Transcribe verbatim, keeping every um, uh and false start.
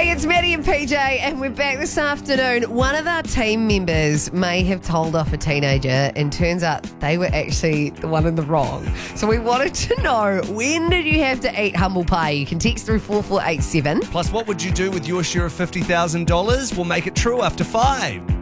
Hey, it's Maddie and P J, and we're back this afternoon. One of our team members may have told off a teenager, and turns out they were actually the one in the wrong. So we wanted to know, when did you have to eat humble pie? You can text through four four eight seven. Plus, what would you do with your share of fifty thousand dollars? We'll make it true after five.